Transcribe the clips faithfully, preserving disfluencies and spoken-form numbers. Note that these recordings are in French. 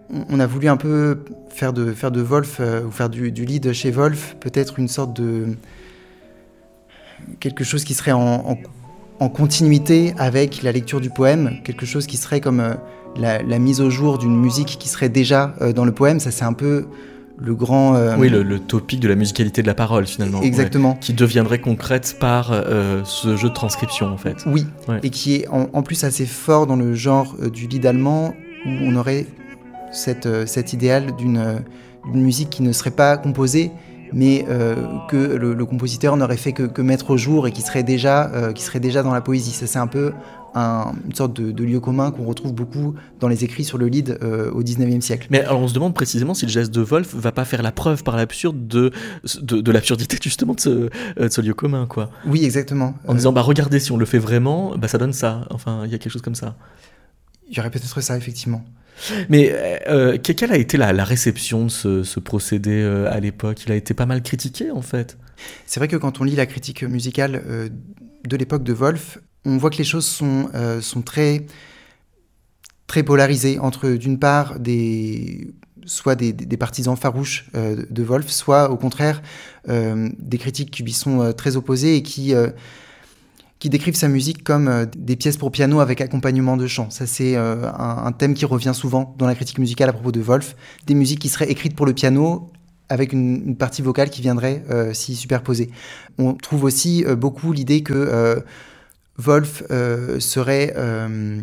on a voulu un peu faire de, faire de Wolf, euh, ou faire du, du lead chez Wolf, peut-être une sorte de... quelque chose qui serait en, en, en continuité avec la lecture du poème, quelque chose qui serait comme euh, la, la mise au jour d'une musique qui serait déjà euh, dans le poème. Ça, c'est un peu le grand... Euh... Oui, le, le topic de la musicalité de la parole, finalement. Exactement. Ouais, qui deviendrait concrète par euh, ce jeu de transcription, en fait. Oui, ouais. Et qui est en, en plus assez fort dans le genre euh, du lead allemand, où on aurait cette, euh, cet idéal d'une, euh, d'une musique qui ne serait pas composée, mais euh, que le, le compositeur n'aurait fait que, que mettre au jour et qui serait déjà, euh, qui serait déjà dans la poésie. Ça, c'est un peu un, une sorte de, de lieu commun qu'on retrouve beaucoup dans les écrits sur le lied euh, au dix-neuvième siècle. Mais alors on se demande précisément si le geste de Wolf va pas faire la preuve par l'absurde de, de, de l'absurdité justement de ce, de ce lieu commun, quoi. Oui, exactement. En euh... disant, bah regardez, si on le fait vraiment, bah ça donne ça. Enfin, il y a quelque chose comme ça. Il y aurait peut-être ça, effectivement. Mais euh, quelle a été la, la réception de ce, ce procédé euh, à l'époque ? Il a été pas mal critiqué, en fait. C'est vrai que quand on lit la critique musicale euh, de l'époque de Wolf, on voit que les choses sont, euh, sont très, très polarisées entre, d'une part, des, soit des, des partisans farouches euh, de Wolf, soit, au contraire, euh, des critiques qui lui sont euh, très opposées et qui... Euh, qui décrivent sa musique comme euh, des pièces pour piano avec accompagnement de chant. Ça, c'est euh, un, un thème qui revient souvent dans la critique musicale à propos de Wolf. Des musiques qui seraient écrites pour le piano avec une, une partie vocale qui viendrait euh, s'y superposer. On trouve aussi euh, beaucoup l'idée que euh, Wolf euh, serait... Euh,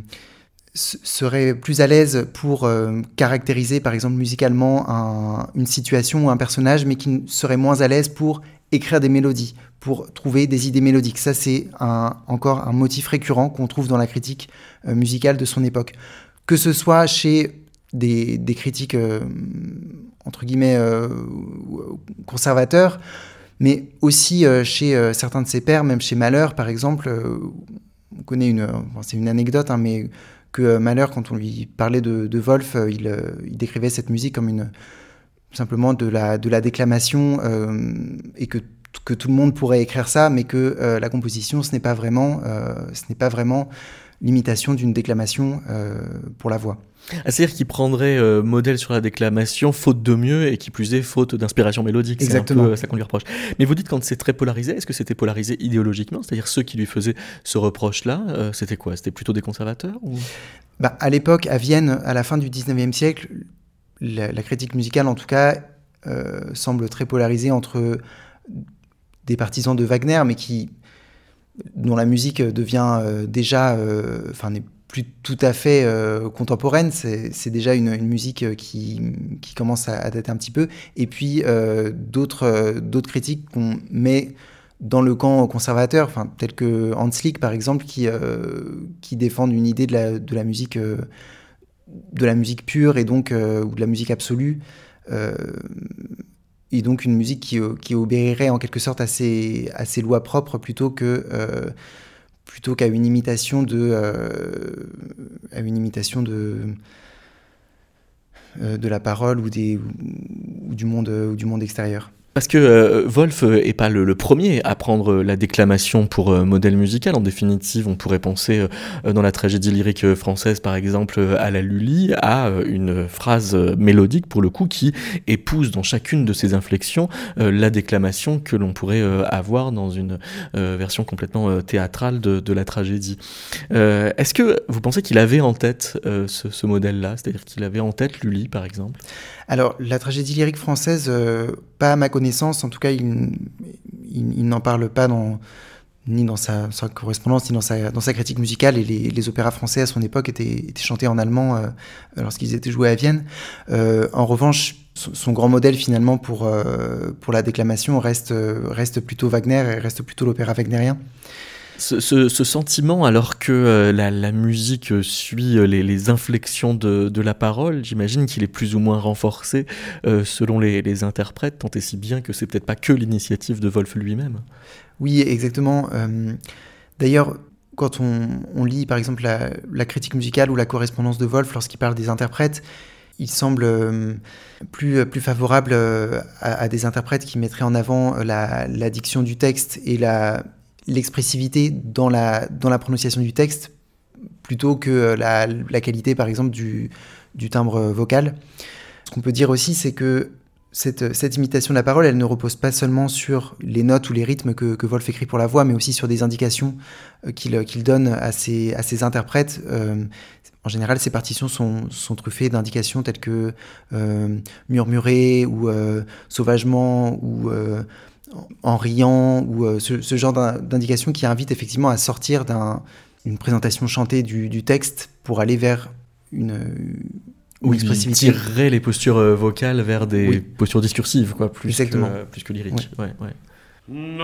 serait plus à l'aise pour euh, caractériser, par exemple, musicalement un, une situation ou un personnage, mais qui serait moins à l'aise pour écrire des mélodies, pour trouver des idées mélodiques. Ça, c'est un, encore un motif récurrent qu'on trouve dans la critique euh, musicale de son époque. Que ce soit chez des, des critiques, euh, entre guillemets, euh, conservateurs, mais aussi euh, chez euh, certains de ses pairs, même chez Mahler, par exemple. Euh, on connaît une... Bon, c'est une anecdote, hein, mais... que Mahler, quand on lui parlait de, de Wolf, euh, il, euh, il décrivait cette musique comme une, simplement de la, de la déclamation euh, et que, que tout le monde pourrait écrire ça, mais que euh, la composition, ce n'est pas vraiment, euh, ce n'est pas vraiment l'imitation d'une déclamation euh, pour la voix. Ah, c'est-à-dire qu'il prendrait euh, modèle sur la déclamation, faute de mieux, et qui plus est, faute d'inspiration mélodique. Exactement. C'est un peu ça qu'on lui reproche. Mais vous dites quand c'est très polarisé, est-ce que c'était polarisé idéologiquement ? C'est-à-dire ceux qui lui faisaient ce reproche-là, euh, c'était quoi ? C'était plutôt des conservateurs ou... bah, à l'époque, à Vienne, à la fin du dix-neuvième siècle, la, la critique musicale, en tout cas, euh, semble très polarisée entre des partisans de Wagner, mais qui, dont la musique devient euh, déjà... Enfin, n'est plus tout à fait euh, contemporaine, c'est, c'est déjà une, une musique qui, qui commence à, à dater un petit peu, et puis euh, d'autres, euh, d'autres critiques qu'on met dans le camp conservateur, enfin, tels que Hanslick par exemple, qui, euh, qui défendent une idée de la, de la musique euh, de la musique pure et donc euh, ou de la musique absolue, euh, et donc une musique qui, qui obéirait en quelque sorte à ses, à ses lois propres plutôt que euh, plutôt qu'à une imitation de euh, à une imitation de euh, de la parole ou des ou, ou du monde ou du monde extérieur. Parce que euh, Wolf est pas le, le premier à prendre la déclamation pour euh, modèle musical. En définitive, on pourrait penser euh, dans la tragédie lyrique française, par exemple, à la Lully, à euh, une phrase mélodique, pour le coup, qui épouse dans chacune de ses inflexions euh, la déclamation que l'on pourrait euh, avoir dans une euh, version complètement euh, théâtrale de, de la tragédie. Euh, est-ce que vous pensez qu'il avait en tête euh, ce, ce modèle-là ? C'est-à-dire qu'il avait en tête Lully, par exemple ? Alors, la tragédie lyrique française, euh, pas à ma connaissance, en tout cas, il, il, il n'en parle pas dans, ni dans sa, sa correspondance, ni dans sa, dans sa critique musicale, et les, les opéras français à son époque étaient, étaient chantés en allemand euh, lorsqu'ils étaient joués à Vienne. Euh, en revanche, son, son grand modèle, finalement, pour, euh, pour la déclamation reste, reste plutôt Wagner, et reste plutôt l'opéra wagnérien. Ce, ce, ce sentiment, alors que euh, la, la musique suit les, les inflexions de, de la parole, j'imagine qu'il est plus ou moins renforcé euh, selon les, les interprètes, tant et si bien que c'est peut-être pas que l'initiative de Wolf lui-même. Oui, exactement. Euh, d'ailleurs, quand on, on lit par exemple la, la critique musicale ou la correspondance de Wolf lorsqu'il parle des interprètes, il semble euh, plus, plus favorable euh, à, à des interprètes qui mettraient en avant la, la diction du texte et la... l'expressivité dans la, dans la prononciation du texte plutôt que la, la qualité, par exemple, du, du timbre vocal. Ce qu'on peut dire aussi, c'est que cette, cette imitation de la parole, elle ne repose pas seulement sur les notes ou les rythmes que, que Wolf écrit pour la voix, mais aussi sur des indications qu'il, qu'il donne à ses, à ses interprètes. Euh, en général, ces partitions sont, sont truffées d'indications telles que euh, murmurer ou euh, sauvagement ou euh, en riant, ou euh, ce, ce genre d'indications qui invitent effectivement à sortir d'une présentation chantée du, du texte pour aller vers une, une oui, expressivité. Tirer les postures vocales vers des oui. postures discursives, quoi, plus, Exactement. que, plus que lyriques. Oui. Ouais, ouais.